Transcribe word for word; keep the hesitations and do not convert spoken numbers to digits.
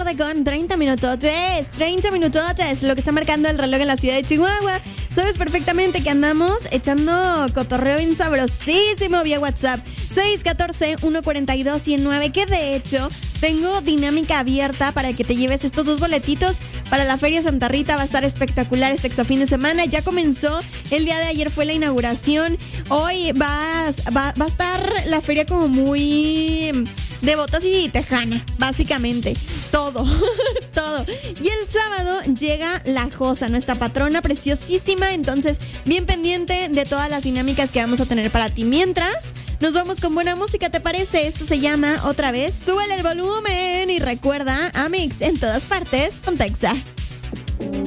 tarde con treinta minutotes, treinta minutotes, lo que está marcando el reloj en la ciudad de Chihuahua. Sabes perfectamente que andamos echando cotorreo bien sabrosísimo vía WhatsApp seis uno cuatro, uno cuatro dos, uno cero nueve, que de hecho tengo dinámica abierta para que te lleves estos dos boletitos para la Feria Santa Rita. Va a estar espectacular este exafín de semana. Ya comenzó, el día de ayer fue la inauguración. Hoy va, va, va a estar la feria como muy de botas y tejana, básicamente. Todo, todo. Y el sábado llega la Josa, nuestra patrona preciosísima. Entonces, bien pendiente de todas las dinámicas que vamos a tener para ti. Mientras, nos vamos con buena música, ¿te parece? Esto se llama Otra Vez. Súbele el volumen y recuerda, Amix en todas partes con Texa.